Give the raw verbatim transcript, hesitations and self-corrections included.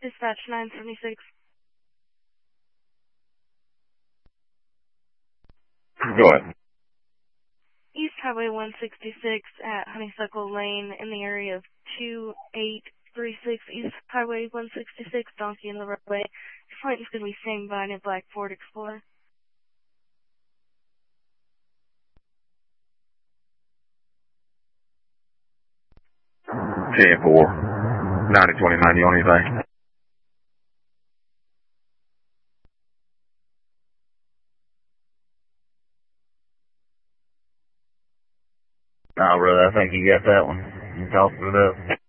Dispatch nine seventy-six. Go ahead. East Highway one sixty-six at Honeysuckle Lane in the area of two eight three six East Highway one sixty-six, donkey in the roadway. Your flight is going to be standing by in a black Ford Explorer. ten four, ninety twenty-nine, you want anything? No, brother, I think you got that one. You tossed it up.